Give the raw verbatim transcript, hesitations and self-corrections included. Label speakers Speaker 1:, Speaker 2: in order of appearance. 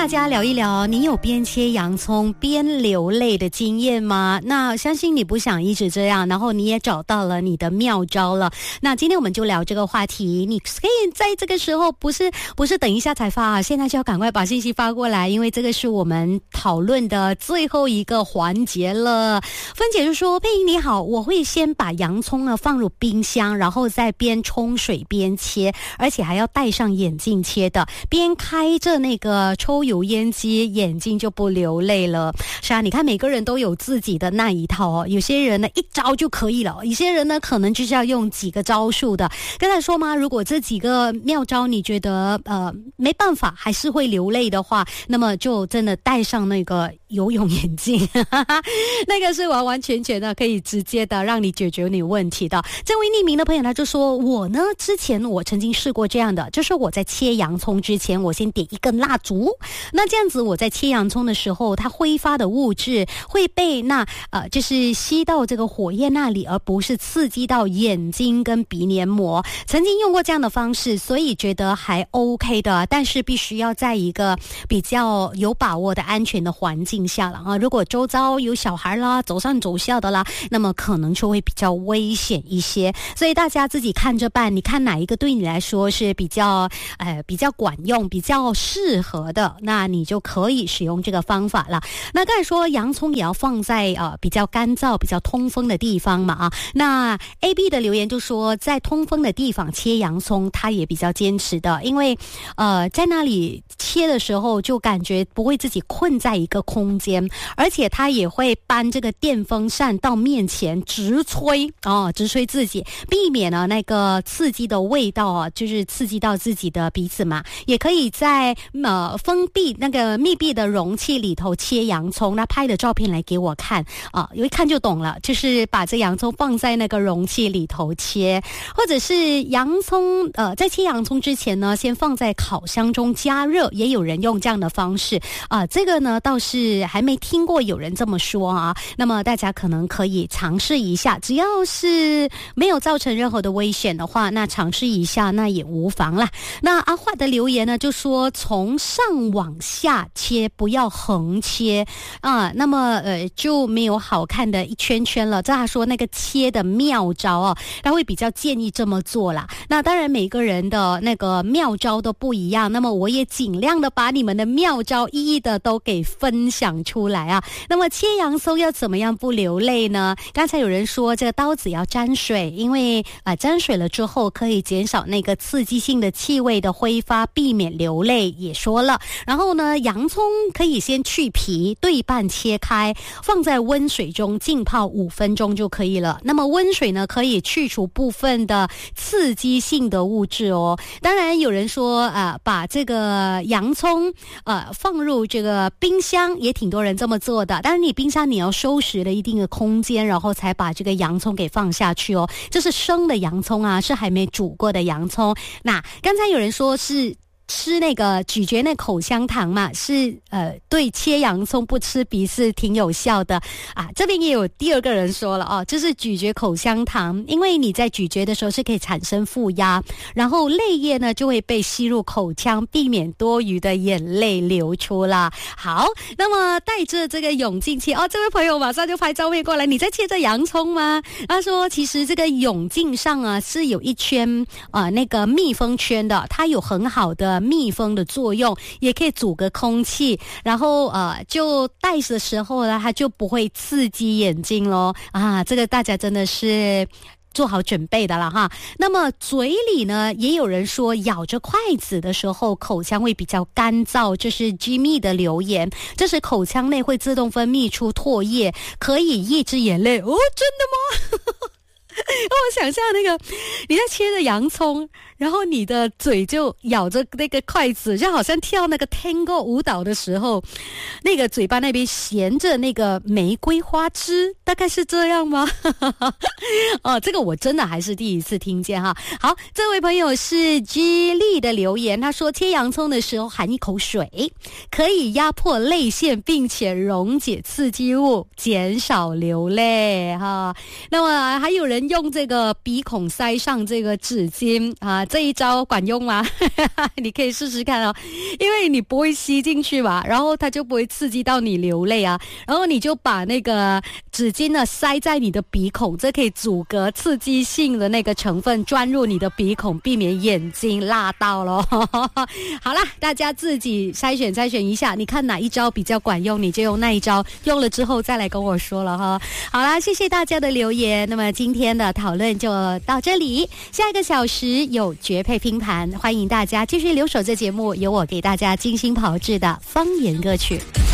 Speaker 1: 大家聊一聊，你有边切洋葱边流泪的经验吗？那相信你不想一直这样，然后你也找到了你的妙招了。那今天我们就聊这个话题，你可以在这个时候不是不是等一下才发啊，现在就要赶快把信息发过来，因为这个是我们讨论的最后一个环节了。芬姐就说：“佩莹你好，我会先把洋葱呢放入冰箱，然后再边冲水边切，而且还要戴上眼镜切的，边开着那个抽油烟机，眼睛就不流泪了。”是啊，你看每个人都有自己的那一套哦，有些人呢一招就可以了，有些人呢可能就是要用几个招数的。刚才说嘛，如果这几个妙招你觉得呃没办法还是会流泪的话，那么就真的戴上那个游泳眼镜那个是完完全全的可以直接的让你解决你问题的。这位匿名的朋友他就说，我呢之前我曾经试过这样的，就是我在切洋葱之前我先点一根蜡烛，那这样子我在切洋葱的时候，它挥发的物质会被那呃就是吸到这个火焰那里，而不是刺激到眼睛跟鼻黏膜。曾经用过这样的方式，所以觉得还 OK 的，但是必须要在一个比较有把握的安全的环境下了啊。如果周遭有小孩啦，走上走下的啦，那么可能就会比较危险一些。所以大家自己看着办，你看哪一个对你来说是比较呃比较管用、比较适合的，那你就可以使用这个方法了。那刚才说洋葱也要放在呃比较干燥、比较通风的地方嘛啊。那 A B 的留言就说，在通风的地方切洋葱，他也比较坚持的，因为呃在那里切的时候就感觉不会自己困在一个空间，而且他也会搬这个电风扇到面前直吹哦，直吹自己，避免了那个刺激的味道啊，就是刺激到自己的鼻子嘛。也可以在呃封闭那个密闭的容器里头切洋葱，那拍的照片来给我看啊，有一看就懂了，就是把这洋葱放在那个容器里头切，或者是洋葱呃在切洋葱之前呢，先放在烤箱中加热，也有人用这样的方式啊，这个呢倒是还没听过有人这么说啊。那么大家可能可以尝试一下，只要是没有造成任何的危险的话，那尝试一下那也无妨啦。那阿华的留言呢就说，从上往下切，不要横切啊，那么呃就没有好看的一圈圈了。这他说那个切的妙招哦，他会比较建议这么做啦。那当然每个人的那个妙招都不一样，那么我也尽量的把你们的妙招一一的都给分享出来啊。那么切洋葱要怎么样不流泪呢？刚才有人说这个刀子要沾水，因为啊、呃、沾水了之后可以减少那个刺激性的气味的挥发，避免流泪也说了。然后呢，洋葱可以先去皮，对半切开，放在温水中浸泡五分钟就可以了。那么温水呢可以去除部分的刺激性的物质哦。当然有人说啊、呃，把这个洋葱呃放入这个冰箱，也挺多人这么做的。当然你冰箱你要收拾了一定的空间，然后才把这个洋葱给放下去哦。这是生的洋葱啊，是还没煮过的洋葱。那刚才有人说是吃那个咀嚼那口香糖嘛，是呃对切洋葱不吃鼻是挺有效的啊。这边也有第二个人说了哦，就是咀嚼口香糖，因为你在咀嚼的时候是可以产生负压，然后泪液呢就会被吸入口腔，避免多余的眼泪流出啦。好，那么带着这个泳镜切哦，这位朋友马上就拍照片过来，你在切着洋葱吗？他说其实这个泳镜上啊是有一圈啊、呃、那个密封圈的，它有很好的密封的作用，也可以阻隔空气，然后呃就戴的时候呢它就不会刺激眼睛咯啊，这个大家真的是做好准备的了哈。那么嘴里呢也有人说咬着筷子的时候口腔会比较干燥，这是 Jimmy 的留言，这时口腔内会自动分泌出唾液，可以抑制眼泪。哦，真的吗？我想象那个你在切着洋葱，然后你的嘴就咬着那个筷子，就好像跳那个 Tango 舞蹈的时候，那个嘴巴那边衔着那个玫瑰花枝，大概是这样吗？哦，这个我真的还是第一次听见哈。好，这位朋友是 G 丽的留言，他说切洋葱的时候含一口水，可以压迫泪腺，并且溶解刺激物，减少流泪哈。那么还有人用这个鼻孔塞上这个纸巾啊，这一招管用吗？你可以试试看哦，因为你不会吸进去嘛，然后它就不会刺激到你流泪啊，然后你就把那个纸巾呢塞在你的鼻孔，这可以阻隔刺激性的那个成分钻入你的鼻孔，避免眼睛辣到咯。好啦，大家自己筛选筛选一下，你看哪一招比较管用，你就用那一招，用了之后再来跟我说了哈。好啦，谢谢大家的留言，那么今天的讨论就到这里，下一个小时有绝配拼盘，欢迎大家继续留守这节目，由我给大家精心炮制的方言歌曲。